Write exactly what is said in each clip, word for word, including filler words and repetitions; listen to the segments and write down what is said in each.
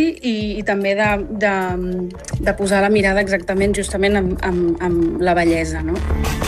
i, i també de, de, de posar la mirada exactament justament en, en, en la bellesa, no?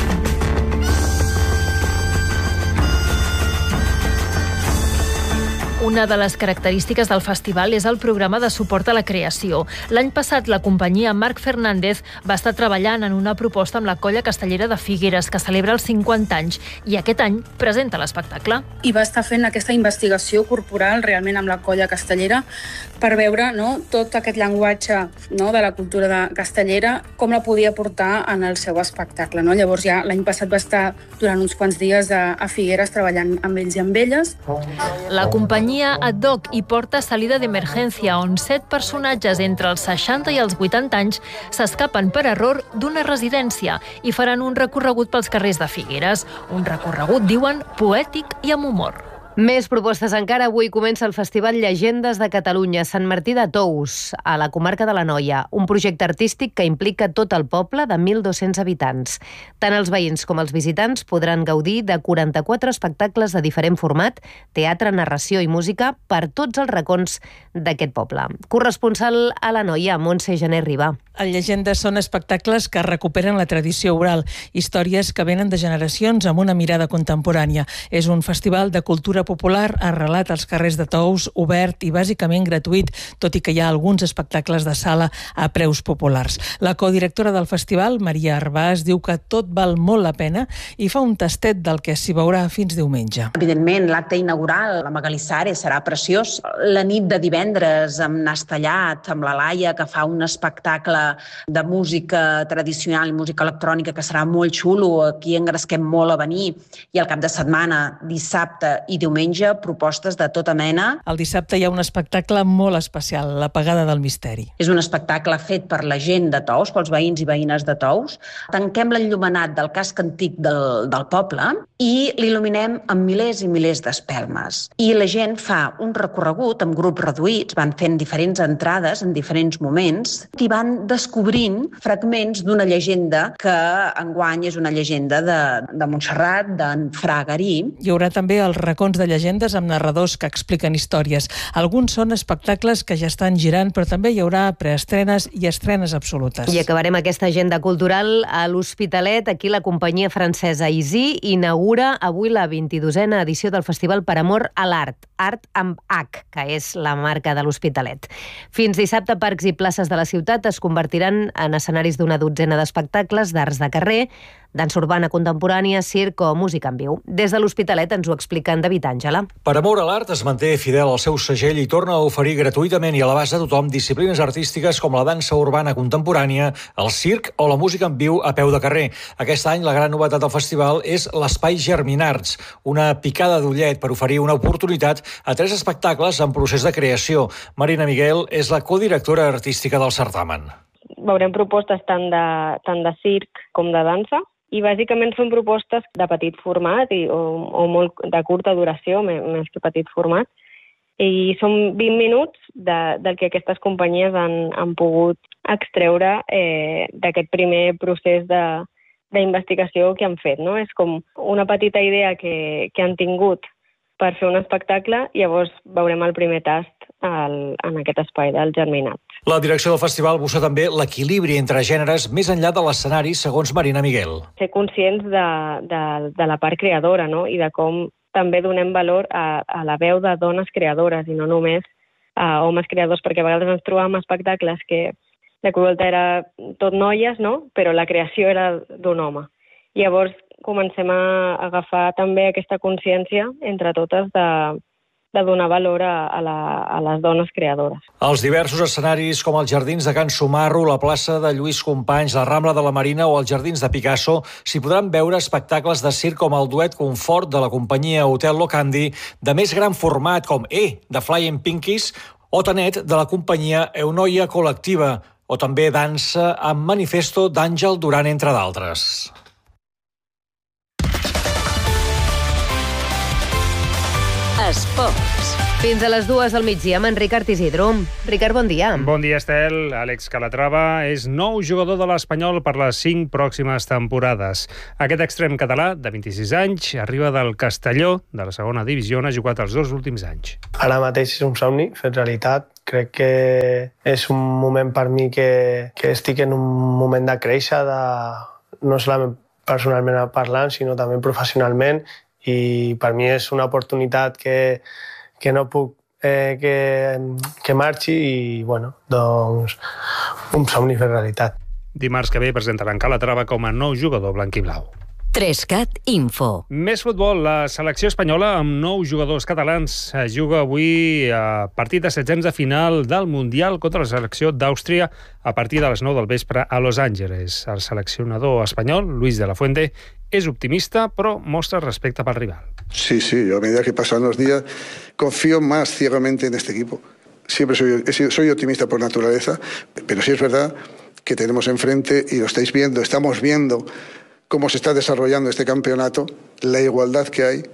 Una de les característiques del festival és el programa de suport a la creació. L'any passat, la companyia Marc Fernández va estar treballant en una proposta amb la Colla Castellera de Figueres, que celebra els cinquanta anys, i aquest any presenta l'espectacle. I va estar fent aquesta investigació corporal realment amb la Colla Castellera per veure, no, tot aquest llenguatge, no, de la cultura de castellera, com la podia portar en el seu espectacle. No? Llavors ja l'any passat va estar durant uns quants dies a, a Figueres treballant amb ells i amb elles. La companyia Ad Hoc hi porta Salida d'Emergència, on set personatges entre els seixanta i els vuitanta anys s'escapen per error d'una residència i faran un recorregut pels carrers de Figueres. Un recorregut, diuen, poètic i amb humor. Més propostes encara. Avui comença el Festival Llegendes de Catalunya, Sant Martí de Tous, a la comarca de l'Anoia. Un projecte artístic que implica tot el poble de mil dos-cents habitants. Tant els veïns com els visitants podran gaudir de quaranta-quatre espectacles de diferent format, teatre, narració i música per tots els racons d'aquest poble. Corresponsal a l'Anoia, Montse Gené Ribà. El Llegendes són espectacles que recuperen la tradició oral, històries que venen de generacions amb una mirada contemporània. És un festival de cultura popular arrelat als carrers de Tous, obert i bàsicament gratuït, tot i que hi ha alguns espectacles de sala a preus populars. La codirectora del festival, Maria Arbàs, diu que tot val molt la pena i fa un tastet del que s'hi veurà fins diumenge. Evidentment, l'acte inaugural, la Magalí Sare, serà preciós. La nit de divendres, amb Nas Tallat, amb la Laia, que fa un espectacle de música tradicional i música electrònica que serà molt xulo, aquí engresquem molt a venir, i al cap de setmana, dissabte i diumenge, propostes de tota mena. El dissabte hi ha un espectacle molt especial, l'Apagada del Misteri. És un espectacle fet per la gent de Tous, pels veïns i veïnes de Tous. Tanquem l'enllumenat del casc antic del, del poble i l'il·luminem amb milers i milers d'espelmes. I la gent fa un recorregut amb grups reduïts, van fent diferents entrades en diferents moments i van descobrint fragments d'una llegenda que enguany és una llegenda de, de Montserrat, d'en Fra Garí. Hi haurà també els racons de llegendes amb narradors que expliquen històries. Alguns són espectacles que ja estan girant, però també hi haurà preestrenes i estrenes absolutes. I acabarem aquesta agenda cultural a l'Hospitalet. Aquí la companyia francesa Easy inaugura avui la vint-i-dosena edició del Festival per Amor a l'Art. Art amb H, que és la marca de l'Hospitalet. Fins dissabte, parcs i places de la ciutat es convertiran en escenaris d'una dotzena d'espectacles d'arts de carrer, dansa urbana contemporània, circ o música en viu. Des de l'Hospitalet ens ho explica en David Àngela. Per Amor a l'Art es manté fidel al seu segell i torna a oferir gratuïtament i a l'abast de tothom disciplines artístiques com la dansa urbana contemporània, el circ o la música en viu a peu de carrer. Aquest any la gran novetat del festival és l'Espai Germinarts, una picada d'ullet per oferir una oportunitat a tres espectacles en procés de creació. Marina Miguel és la codirectora artística del certamen. Veurem propostes tant de, tant de circ com de dansa, i bàsicament són propostes de petit format i, o, o molt de curta duració, més que petit format, i són vint minuts de, del que aquestes companyies han, han pogut extreure eh, d'aquest primer procés de, d'investigació que han fet. No? És com una petita idea que, que han tingut per fer un espectacle i llavors veurem el primer tast al, en aquest espai del Germinat. La direcció del festival busca també l'equilibri entre gèneres més enllà de l'escenari, segons Marina Miguel. Ser conscients de, de, de la part creadora, no? I de com també donem valor a, a la veu de dones creadores i no només a homes creadors, perquè a vegades ens trobàvem espectacles que la Cruelta era tot noies, no? Però la creació era d'un home. I llavors comencem a agafar també aquesta consciència entre totes de, de donar valor a, a, la, a les dones creadores. Els diversos escenaris com els Jardins de Can Sumarro, la plaça de Lluís Companys, la Rambla de la Marina o els Jardins de Picasso s'hi podran veure espectacles de circ com el duet Confort de la companyia Hotel Locandi, de més gran format com E, de Flying Pinkies, o Tanet, de la companyia Eunoia Col·lectiva, o també dansa amb Manifesto d'Àngel Duran, entre d'altres. Esports. Fins a les dues del migdia amb en Ricard Isidro. Ricard, bon dia. Bon dia, Estel. Àlex Calatrava és nou jugador de l'Espanyol per les cinc pròximes temporades. Aquest extrem català, de vint-i-sis anys, arriba del Castelló, de la segona divisió, on ha jugat els dos últims anys. Ara mateix és un somni fet realitat. Crec que és un moment per mi que, que estic en un moment de créixer, de, no solament personalment parlant, sinó també professionalment, i per mi és una oportunitat que, que no puc eh, que, que marxi i, bueno, doncs, un somni fer realitat. Dimarts que ve presentaran Calatrava com a nou jugador blanc i blau. Trescat Info. Més futbol. La selecció espanyola amb nou jugadors catalans juga avui a partit de setzents de final del Mundial contra la selecció d'Àustria a partir de les nou del vespre a Los Angeles. El seleccionador espanyol, Luis de la Fuente, es optimista, pero muestra respecto para el rival. Sí, sí, yo a medida que pasan los días confío más ciegamente en este equipo. Siempre soy, soy optimista por naturaleza, pero sí es verdad que tenemos enfrente, y lo estáis viendo, estamos viendo cómo se está desarrollando este campeonato, la igualdad que hay,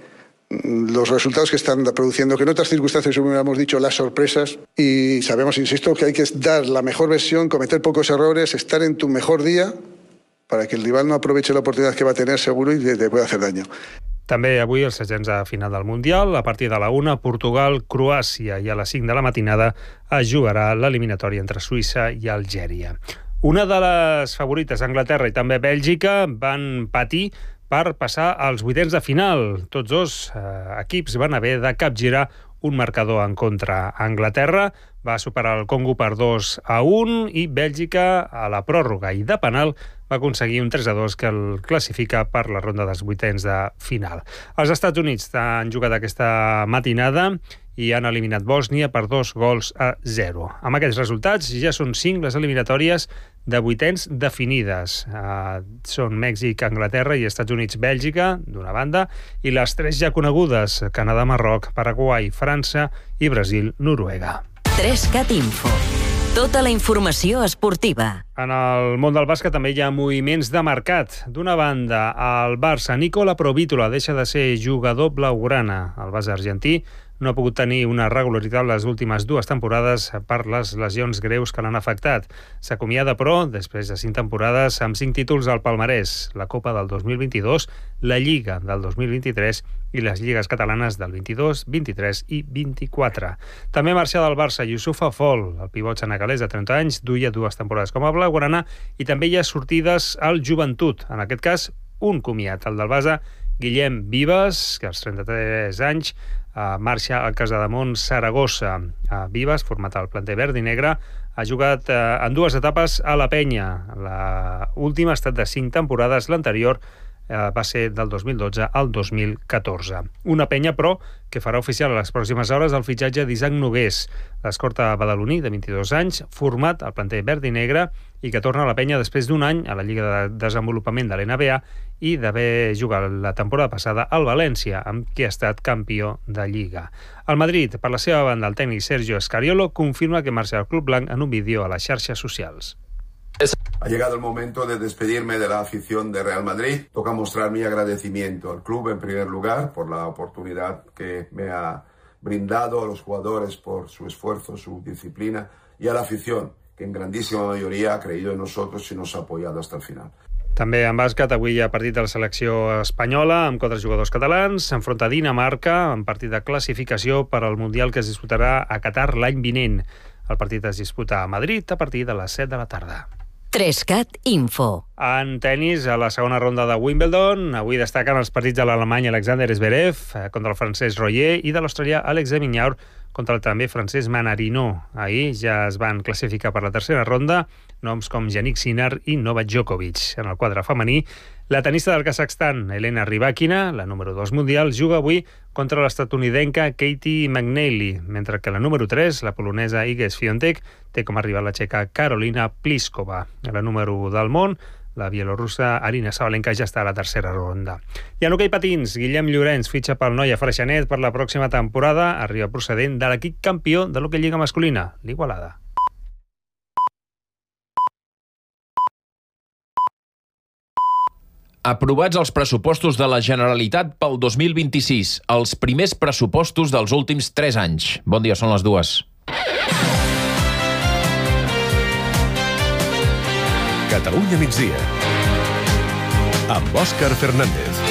los resultados que están produciendo, que en otras circunstancias hubiéramos dicho las sorpresas, y sabemos, insisto, que hay que dar la mejor versión, cometer pocos errores, estar en tu mejor día, para que el rival no aproveche la oportunidad que va a tener seguro y te puede hacer daño. També avui els setzents de final del Mundial. A partir de la una, Portugal, Croàcia, i a les cinc de la matinada es jugarà l'eliminatòria entre Suïssa i Algèria. Una de les favorites, Anglaterra i també Bèlgica, van patir per passar als vuitens de final. Tots dos eh, equips van haver de capgirar un marcador en contra. Anglaterra va superar el Congo per dos a un i Bèlgica, a la pròrroga i de penal, va aconseguir un tres a dos que el classifica per la ronda dels vuitens de final. Els Estats Units han jugat aquesta matinada i han eliminat Bòsnia per dos gols a zero. Amb aquests resultats ja són cinc les eliminatòries de vuitens definides. Uh, són Mèxic, Anglaterra i Estats Units, Bèlgica, d'una banda, i les tres ja conegudes, Canadà, Marroc, Paraguai, França i Brasil, Noruega. Trescat Info. Tota la informació esportiva. En el món del bàsquet també hi ha moviments de mercat. D'una banda, el Barça, Nicola Provítola deixa de ser jugador blaugrana. El base argentí no ha pogut tenir una regularitat les últimes dues temporades per les lesions greus que l'han afectat. S'acomiada, però, després de cinc temporades, amb cinc títols al palmarès, la Copa del dos mil vint-i-dos, la Lliga del dos mil vint-i-tres i les lligues catalanes del vint-i-dos, vint-i-tres i vint-i-quatre. També marxa del Barça Youssoufa Fall, el pivot senegalès de trenta anys, duia dues temporades com a blaugrana, i també hi ha sortides al Joventut, en aquest cas un comiat, el del base Guillem Vives, que als trenta-tres anys Uh, marxa al Casademont Saragossa. Uh, Vives, format al planter verd i negre, ha jugat uh, en dues etapes a la Penya. La última ha estat de cinc temporades, l'anterior uh, va ser del dos mil dotze al dos mil catorze. Una Penya, però, que farà oficial a les pròximes hores el fitxatge d'Isaac Nogués, l'escorta badaloní de vint-i-dos anys, format al planter verd i negre i que torna a la Penya després d'un any a la Lliga de Desenvolupament de l'N B A i d'haver jugat la temporada passada al València, amb qui ha estat campió de Lliga. El Madrid, per la seva banda, el tècnic Sergio Escariolo confirma que marxa al club blanc en un vídeo a les xarxes socials. Ha llegado el momento de despedirme de la afición de Real Madrid. Toca mostrar mi agradecimiento al club en primer lugar por la oportunidad que me ha brindado, a los jugadores por su esfuerzo, su disciplina, y a la afición, que en grandísima mayoría ha creído en nosotros y nos ha apoyado hasta el final. També en bàsquet, avui hi ha partit de la selecció espanyola amb quatre jugadors catalans. S'enfronta a Dinamarca en partit de classificació per al Mundial que es disputarà a Qatar l'any vinent. El partit es disputa a Madrid a partir de les set de la tarda. Trescat Info. En tennis, a la segona ronda de Wimbledon, avui destaquen els partits de l'alemany Alexander Zverev contra el francès Royer i de l'australià Alex de Minaur contra el també francès Manarino. Ahir ja es van classificar per la tercera ronda noms com Jannik Sinner i Novak Djokovic. En el quadre femení, la tenista del Kazakhstan, Elena Rybakina, la número dos mundial, juga avui contra l'estatunidenca Katie McNally, mentre que la número tres, la polonesa Iga Swiatek, té com a rival la txeca Karolina Pliskova. La número u del món, la bielorussa Arina Sabalenka, ja està a la tercera ronda. I en hoquei patins, Guillem Llorenç fitxa pel Noia Freixenet per la pròxima temporada, arriba procedent de l'equip campió de l'hoquei lliga masculina, l'Igualada. Aprovats els pressupostos de la Generalitat pel dos mil vint-i-sis, els primers pressupostos dels últims tres anys. Bon dia, són les dues. Catalunya migdia, amb Òscar Fernández.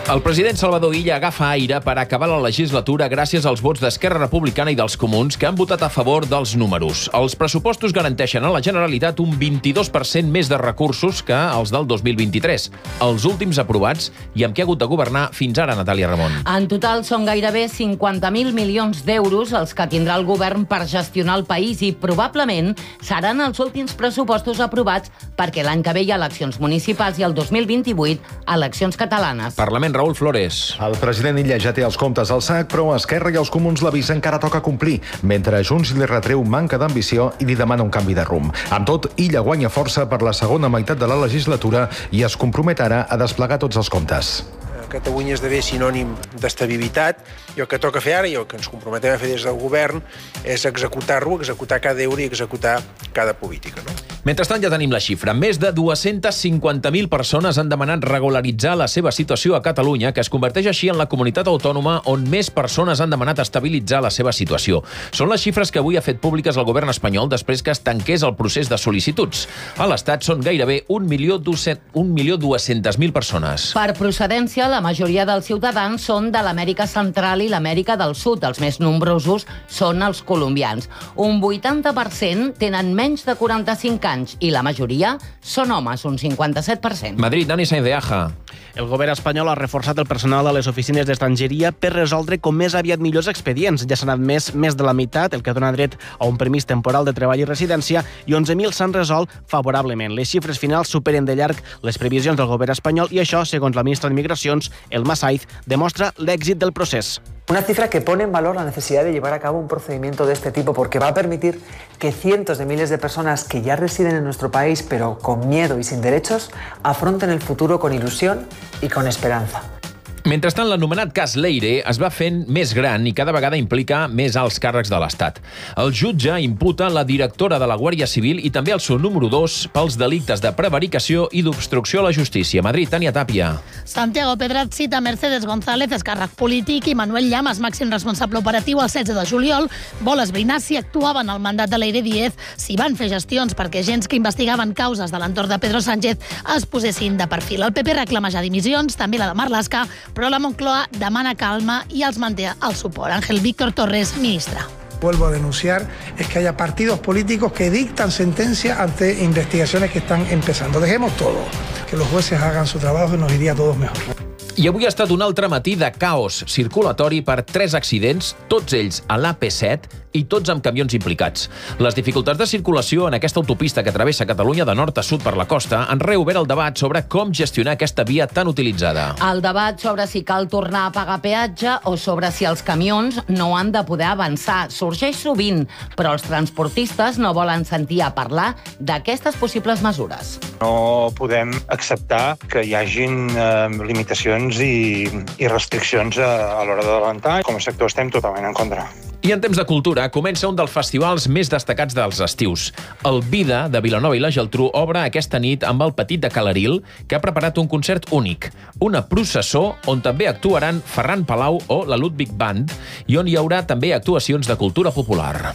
El president Salvador Illa agafa aire per acabar la legislatura gràcies als vots d'Esquerra Republicana i dels Comuns que han votat a favor dels números. Els pressupostos garanteixen a la Generalitat un vint-i-dos per cent més de recursos que els del dos mil vint-i-tres, els últims aprovats i amb què ha hagut de governar fins ara, Natàlia Ramon. En total són gairebé cinquanta mil milions d'euros els que tindrà el govern per gestionar el país i probablement seran els últims pressupostos aprovats perquè l'any que ve hi ha eleccions municipals i el dos mil vint-i-vuit eleccions catalanes. Parlament, Raül Flores. El president Illa ja té els comptes al sac, però Esquerra i els Comuns l'avisa encara toca complir, mentre Junts li retreu manca d'ambició i li demana un canvi de rumb. Amb tot, Illa guanya força per la segona meitat de la legislatura i es compromet ara a desplegar tots els comptes. Catalunya esdevé sinònim d'estabilitat i el que toca fer ara i el que ens comprometem a fer des del govern és executar-lo, executar cada euro i executar cada política. No? Mentrestant ja tenim la xifra. Més de dues-centes cinquanta mil persones han demanat regularitzar la seva situació a Catalunya, que es converteix així en la comunitat autònoma on més persones han demanat estabilitzar la seva situació. Són les xifres que avui ha fet públiques el govern espanyol després que es tanqués el procés de sol·licituds. A l'Estat són gairebé un milió dues-centes mil persones. Per procedència, la majoria dels ciutadans són de l'Amèrica Central i l'Amèrica del Sud. Els més nombrosos són els colombians. Un vuitanta per cent tenen menys de quaranta-cinc anys i la majoria són homes, un cinquanta-set per cent. Madrid, Dani Sainz de Aja. El govern espanyol ha reforçat el personal a les oficines d'estrangeria per resoldre com més aviat millors expedients. Ja s'han admès més de la meitat, el que dona dret a un permís temporal de treball i residència, i onze mil s'han resolt favorablement. Les xifres finals superen de llarg les previsions del govern espanyol i això, segons la ministra de Migracions, Elma Saiz, demostra l'èxit del procés. Una cifra que pone en valor la necesidad de llevar a cabo un procedimiento de este tipo porque va a permitir que cientos de miles de personas que ya residen en nuestro país pero con miedo y sin derechos afronten el futuro con ilusión y con esperanza. Mentrestant, l'anomenat cas Leire es va fent més gran i cada vegada implica més alts càrrecs de l'Estat. El jutge imputa la directora de la Guàrdia Civil i també el seu número dos pels delictes de prevaricació i d'obstrucció a la justícia. Madrid, Tània Tàpia. Santiago Pedraz cita Mercedes González, càrrec polític, i Manuel Llamas, màxim responsable operatiu, el setze de juliol. Vol esbrinar si actuaven al mandat de Leire Díez, si van fer gestions perquè agents que investigaven causes de l'entorn de Pedro Sánchez es posessin de perfil. El P P reclama ja dimissions, també la de Marlaska, però la Moncloa demana calma i els manté el suport. Ángel Víctor Torres, ministra. Vuelvo a denunciar es que haya partidos políticos que dictan sentencia ante investigaciones que están empezando. Dejemos todo, que los jueces hagan su trabajo y nos iría a todos mejor. I avui ha estat un altre matí de caos circulatori per tres accidents, tots ells a l'A P set i tots amb camions implicats. Les dificultats de circulació en aquesta autopista que travessa Catalunya de nord a sud per la costa han reobert el debat sobre com gestionar aquesta via tan utilitzada. El debat sobre si cal tornar a pagar peatge o sobre si els camions no han de poder avançar sorgeix sovint, però els transportistes no volen sentir a parlar d'aquestes possibles mesures. No podem acceptar que hi hagin eh, limitacions i, i restriccions a, a l'hora d'adelantar. Com a sector estem totalment en contra. I en temps de cultura comença un dels festivals més destacats dels estius. El Vida, de Vilanova i la Geltrú, obre aquesta nit amb el Petit de Calaril, que ha preparat un concert únic. Una processó on també actuaran Ferran Palau o la Ludwig Band i on hi haurà també actuacions de cultura popular.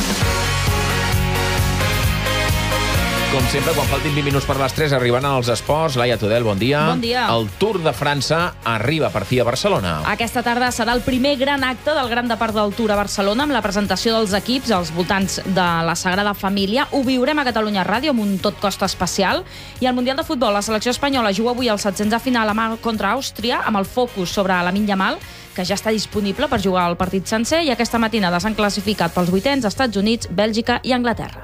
Com sempre, quan faltin vint minuts per les tres, arribaran els esports. Laia Tudel, bon dia. Bon dia. El Tour de França arriba per fi a Barcelona. Aquesta tarda serà el primer gran acte del Gran Depart del Tour a Barcelona amb la presentació dels equips als voltants de la Sagrada Família. Ho viurem a Catalunya Ràdio amb un tot costa especial. I al Mundial de Futbol, la selecció espanyola juga avui als setzents de final contra Àustria amb el focus sobre Lamine Yamal, que ja està disponible per jugar el partit sencer, i aquesta matinada s'han classificat pels vuitens Estats Units, Bèlgica i Anglaterra.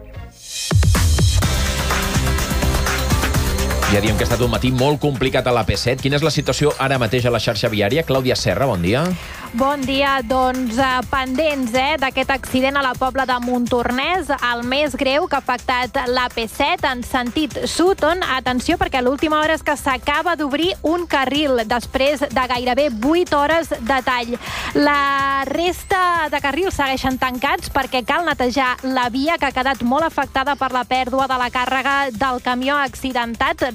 Ja diem que ha estat un matí molt complicat a l'A P set. Quina és la situació ara mateix a la xarxa viària? Clàudia Serra, bon dia. Bon dia. Doncs eh, pendents eh, d'aquest accident a la Pobla de Montornès, el més greu que ha afectat l'A P set en sentit Sutton. Atenció, perquè a l'última hora és que s'acaba d'obrir un carril després de gairebé vuit hores de tall. La resta de carrils segueixen tancats perquè cal netejar la via, que ha quedat molt afectada per la pèrdua de la càrrega del camió accidentat.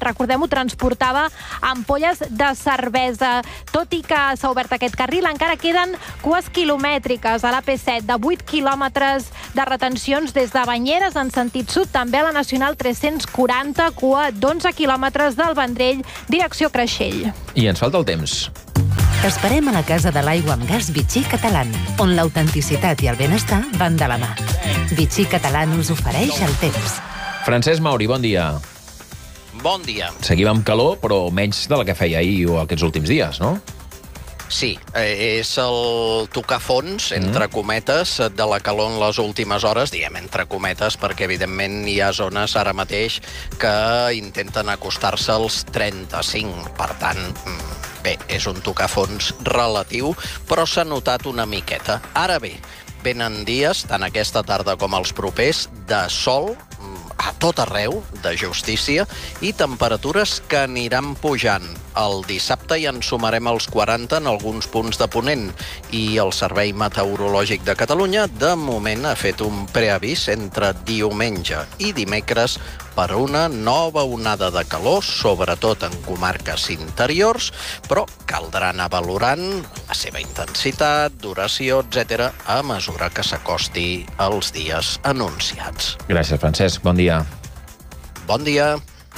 recordem-ho, transportava ampolles de cervesa. Tot i que s'ha obert aquest carril, encara queden cues quilomètriques a l'A P set, de vuit quilòmetres de retencions des de Banyeres en sentit sud, també a la Nacional tres-cents quaranta, cua d'onze quilòmetres del Vendrell, direcció Creixell. I ens falta el temps. T'esperem a la Casa de l'Aigua amb Gas Vichy Catalán, on l'autenticitat i el benestar van de la mà. Vichy Catalán us ofereix el temps. Francesc Mauri, bon dia. Bon dia. Seguim amb calor, però menys de la que feia ahir o aquests últims dies, no? Sí, eh, és el tocar fons, entre cometes, de la calor en les últimes hores, diem entre cometes, perquè evidentment hi ha zones ara mateix que intenten acostar-se als trenta-cinc. Per tant, bé, és un tocar fons relatiu, però s'ha notat una miqueta. Ara bé, venen dies, tant aquesta tarda com els propers, de sol, a tot arreu, de justícia, i temperatures que aniran pujant. El dissabte hi en sumarem els quaranta en alguns punts de Ponent, i el Servei Meteorològic de Catalunya de moment ha fet un preavís entre diumenge i dimecres per una nova onada de calor, sobretot en comarques interiors, però caldrà anar valorant la seva intensitat, duració, etcètera, a mesura que s'acosti als dies anunciats. Gràcies, Francesc. Bon dia. Bon dia.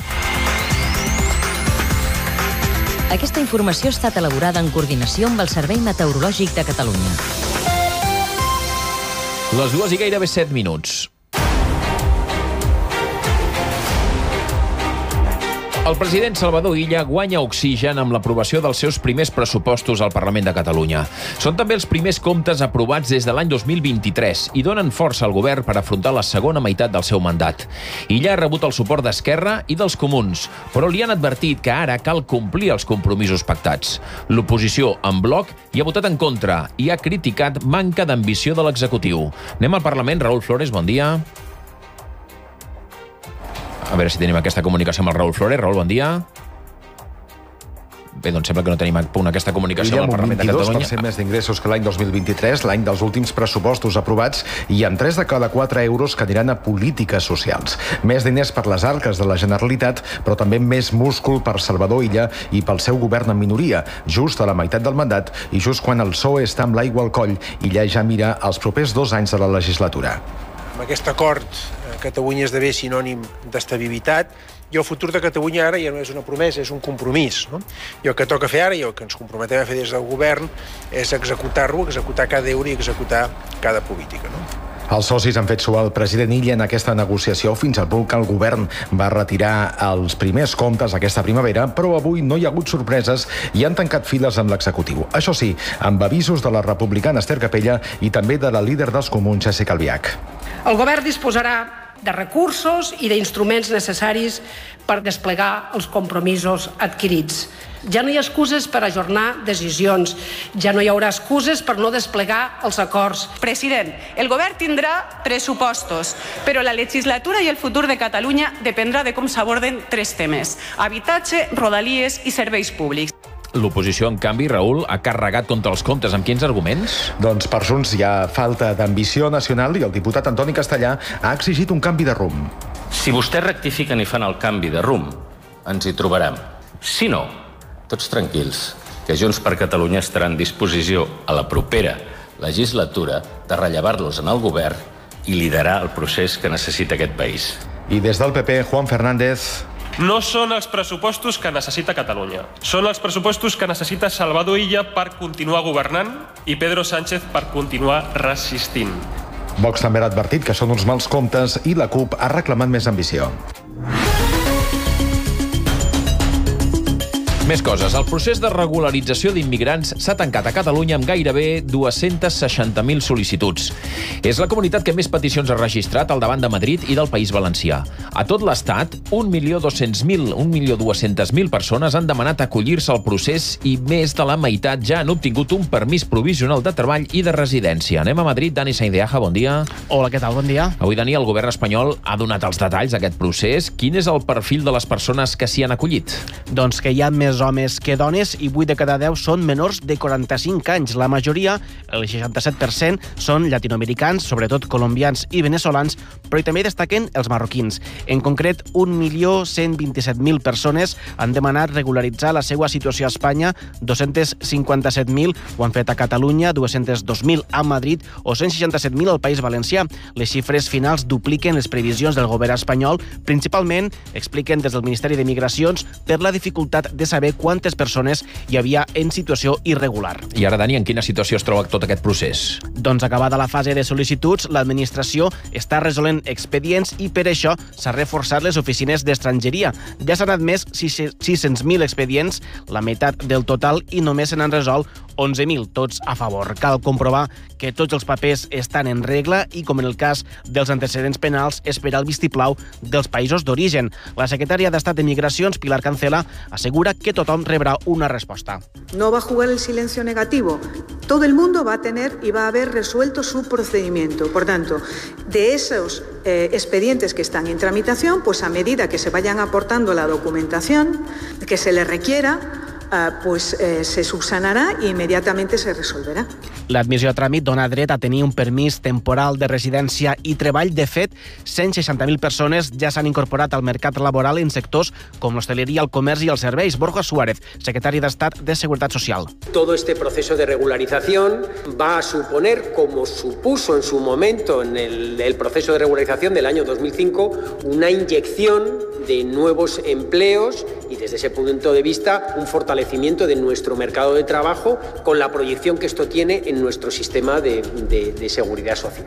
Aquesta informació ha estat elaborada en coordinació amb el Servei Meteorològic de Catalunya. Les dues i gairebé set minuts. El president Salvador Illa guanya oxigen amb l'aprovació dels seus primers pressupostos al Parlament de Catalunya. Són també els primers comptes aprovats des de l'any dos mil vint-i-tres i donen força al govern per afrontar la segona meitat del seu mandat. Illa ha rebut el suport d'Esquerra i dels Comuns, però li han advertit que ara cal complir els compromisos pactats. L'oposició, en bloc, hi ha votat en contra i ha criticat manca d'ambició de l'executiu. Anem al Parlament. Raül Flores, bon dia. A veure si tenim aquesta comunicació amb el Raül Flores. Raül, bon dia. Bé, doncs sembla que no tenim a punt aquesta comunicació amb el Parlament de Catalunya. vint-i-dos per cent més d'ingressos que l'any dos mil vint-i-tres, l'any dels últims pressupostos aprovats, i amb tres de cada quatre euros que aniran a polítiques socials. Més diners per les arques de la Generalitat, però també més múscul per Salvador Illa i pel seu govern en minoria, just a la meitat del mandat i just quan el P S O E està amb l'aigua al coll. Illa ja mira els propers dos anys de la legislatura. Amb aquest acord, Catalunya esdevé sinònim d'estabilitat, i el futur de Catalunya ara ja no és una promesa, és un compromís. No? I el que toca fer ara, i el que ens comprometem a fer des del govern, és executar-lo, executar cada euro i executar cada política. No? Els socis han fet suar el president Illa en aquesta negociació fins al punt que el govern va retirar els primers comptes aquesta primavera, però avui no hi ha hagut sorpreses i han tancat files amb l'executiu. Això sí, amb avisos de la republicana Esther Capella i també de la líder dels Comuns, Jessica Albiach. El govern disposarà de recursos i d'instruments necessaris per desplegar els compromisos adquirits. Ja no hi ha excuses per ajornar decisions, ja no hi haurà excuses per no desplegar els acords. President, el govern tindrà pressupostos, però la legislatura i el futur de Catalunya dependrà de com s'aborden tres temes: habitatge, rodalies i serveis públics. L'oposició, en canvi, Raül, ha carregat contra els comptes. Amb quins arguments? Doncs per Junts hi ha falta d'ambició nacional i el diputat Antoni Castellà ha exigit un canvi de rumb. Si vostès rectifiquen i fan el canvi de rumb, ens hi trobarem. Si no, tots tranquils, que Junts per Catalunya estarà en disposició a la propera legislatura de rellevar-los en el govern i liderar el procés que necessita aquest país. I des del P P, Juan Fernández... No són els pressupostos que necessita Catalunya. Són els pressupostos que necessita Salvador Illa per continuar governant i Pedro Sánchez per continuar resistint. Vox també ha advertit que són uns mals comptes i la CUP ha reclamat més ambició. Més coses. El procés de regularització d'immigrants s'ha tancat a Catalunya amb gairebé dues-centes seixanta mil sol·licituds. És la comunitat que més peticions ha registrat al davant de Madrid i del País Valencià. A tot l'Estat, un milió dos-cents mil, un milió dues-centes mil persones han demanat acollir-se al procés i més de la meitat ja han obtingut un permís provisional de treball i de residència. Anem a Madrid. Dani Saindeaja, bon dia. Hola, què tal? Bon dia. Avui, Dani, el govern espanyol ha donat els detalls d'aquest procés. Quin és el perfil de les persones que s'hi han acollit? Doncs que hi ha més més homes que dones i vuit de cada deu són menors de quaranta-cinc anys. La majoria, el seixanta-set per cent, són llatinoamericans, sobretot colombians i veneçolans, però també destaquen els marroquins. En concret, un milió cent vint-i-set mil persones han demanat regularitzar la seva situació a Espanya, dos-cents cinquanta-set mil ho han fet a Catalunya, dos-cents dos mil a Madrid o cent seixanta-set mil al País Valencià. Les xifres finals dupliquen les previsions del govern espanyol, principalment, expliquen des del Ministeri de Migracions, per la dificultat de saber quantes persones hi havia en situació irregular. I ara, Dani, en quina situació es troba tot aquest procés? Doncs acabada la fase de sol·licituds, l'administració està resolent expedients i per això s'ha reforçat les oficines d'estrangeria. Ja s'han admès sis-cents mil expedients, la meitat del total, i només se n'han resolt onze mil, tots a favor. Cal comprovar que tots els papers estan en regla i, com en el cas dels antecedents penals, esperar el vistiplau dels països d'origen. La secretària d'Estat de Migracions, Pilar Cancela, assegura que tothom rebrà una resposta. No va a jugar el silencio negativo. Todo el mundo va a tener y va a haber resuelto su procedimiento. Por tanto, de esos eh, expedientes que están en tramitación, pues a medida que se vayan aportando la documentación que se les requiera, Uh, pues eh, se subsanará y inmediatamente se resolverá. L'admissió a tràmit dona dret a tenir un permís temporal de residència i treball. De fet, cent seixanta mil persones ja s'han incorporat al mercat laboral en sectors com l'hostaleria, el comerç i els serveis. Borja Suárez, secretari d'Estat de Seguretat Social. Todo este proceso de regularización va a suponer, como supuso en su momento en el, el proceso de regularización del año dos mil cinco, una inyección de nuevos empleos y desde ese punto de vista un fortalecimiento de nuestro mercado de trabajo con la proyección que esto tiene en nuestro sistema de, de, de seguridad social.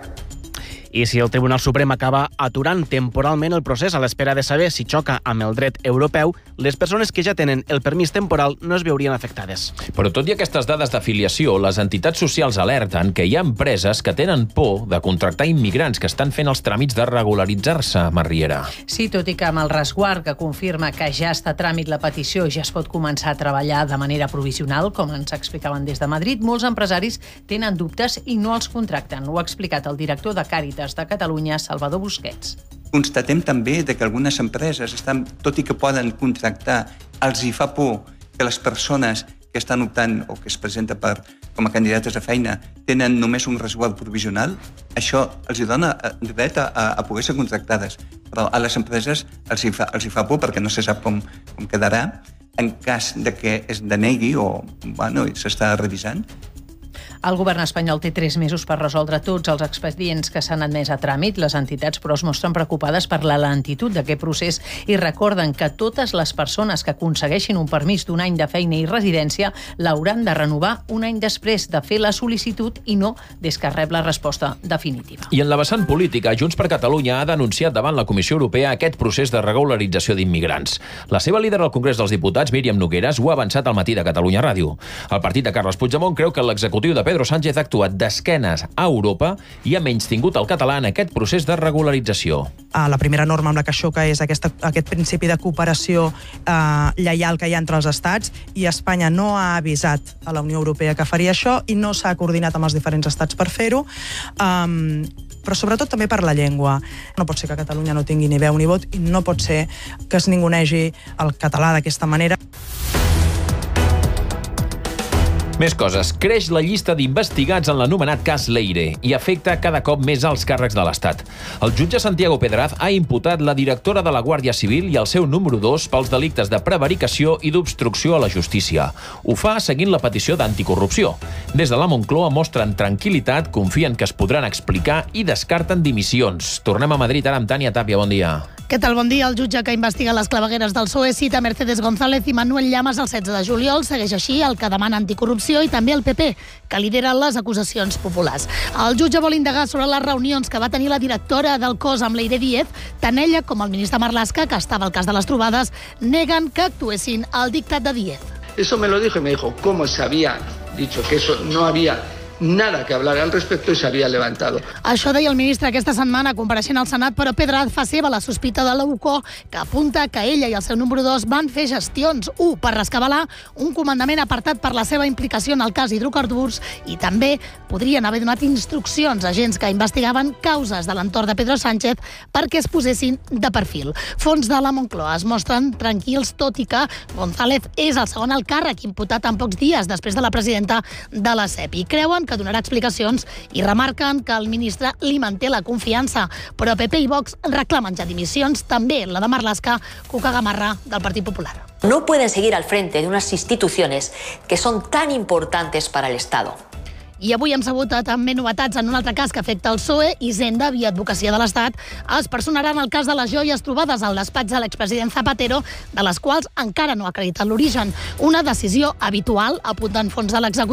I si el Tribunal Suprem acaba aturant temporalment el procés a l'espera de saber si xoca amb el dret europeu, les persones que ja tenen el permís temporal no es veurien afectades. Però tot i aquestes dades d'afiliació, les entitats socials alerten que hi ha empreses que tenen por de contractar immigrants que estan fent els tràmits de regularitzar-se, Marriera. Sí, tot i que amb el resguard que confirma que ja està a tràmit la petició i ja es pot començar a treballar de manera provisional, com ens explicaven des de Madrid, molts empresaris tenen dubtes i no els contracten. Ho ha explicat el director de Càritas de Catalunya, Salvador Busquets. Constatem també de que algunes empreses, estan, tot i que poden contractar, els hi fa por que les persones que estan optant o que es presenten per, com a candidates a feina tenen només un resguard provisional. Això els hi dona dret a, a poder ser contractades. Però a les empreses els hi fa, els hi fa por perquè no se sap com, com quedarà en cas de que es denegui o bueno, s'està revisant. El govern espanyol té tres mesos per resoldre tots els expedients que s'han admès a tràmit. Les entitats, però, es mostren preocupades per la lentitud d'aquest procés i recorden que totes les persones que aconsegueixin un permís d'un any de feina i residència l'hauran de renovar un any després de fer la sol·licitud i no des que rep la resposta definitiva. I en la vessant política, Junts per Catalunya ha denunciat davant la Comissió Europea aquest procés de regularització d'immigrants. La seva líder al Congrés dels Diputats, Míriam Nogueras, ho ha avançat al matí de Catalunya Ràdio. El partit de Carles Puigdemont creu que l'executiu de Pedro Sánchez ha actuat d'esquenes a Europa i ha menystingut el català en aquest procés de regularització. La primera norma amb la que xoca és aquesta, aquest principi de cooperació eh, lleial que hi ha entre els estats, i Espanya no ha avisat a la Unió Europea que faria això i no s'ha coordinat amb els diferents estats per fer-ho. Um, però sobretot també per la llengua. No pot ser que Catalunya no tingui ni veu ni vot i no pot ser que es ningunegi el català d'aquesta manera. Més coses. Creix la llista d'investigats en l'anomenat cas Leire i afecta cada cop més als càrrecs de l'Estat. El jutge Santiago Pedraz ha imputat la directora de la Guàrdia Civil i el seu número dos pels delictes de prevaricació i d'obstrucció a la justícia. Ho fa seguint la petició d'anticorrupció. Des de la Moncloa mostren tranquil·litat, confien que es podran explicar i descarten dimissions. Tornem a Madrid ara amb Tània Tàpia. Bon dia. Què tal? Bon dia. El jutge que investiga les clavegueres del P S O E cita Mercedes González i Manuel Llamas el setze de juliol. Segueix així el que demana anticorrupció i també el P P, que lidera les acusacions populars. El jutge vol indagar sobre les reunions que va tenir la directora del cos amb Leire Díez. Tant ella com el ministre Marlaska, que estava al cas de les trobades, neguen que actuessin al dictat de Díez. Eso me lo dijo y me dijo, ¿cómo se había dicho que eso no había nada que hablar al respecto y se había levantado. Això deia el ministre aquesta setmana compareixent al Senat, però Pedrad fa seva la sospita de la U C O, que apunta que ella i el seu número dos van fer gestions, un, per rescabalar un comandament apartat per la seva implicació en el cas hidrocarburs, i també podrien haver donat instruccions a agents que investigaven causes de l'entorn de Pedro Sánchez perquè es posessin de perfil. Fons de la Moncloa es mostren tranquils, tot i que González és el segon alt càrrec imputat en pocs dies després de la presidenta de la C E P I. Creuen que donarà explicacions i remarquen que el ministre li manté la confiança, però P P i Vox reclamen ja dimissions, també la de Marlaska, Cuca Gamarra, del Partit Popular. No pueden seguir al frente de unas instituciones que son tan importantes para el Estado. I avui hem sabut també novetats en un altre cas que afecta el P S O E. Hisenda, via Advocacia de l'Estat, es personarà en el cas de les joies trobades al despatx de l'expresident Zapatero, de les quals encara no ha acreditat l'origen. Una decisió habitual, apunten fons de l'executiu,